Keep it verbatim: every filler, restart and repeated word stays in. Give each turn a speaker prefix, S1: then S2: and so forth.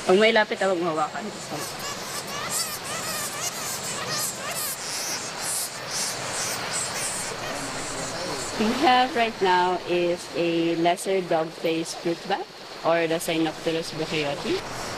S1: Pag may lapit, huwag mahawakan. We have right now is a lesser dog face fruit bat or the Cynopterus brachiotis.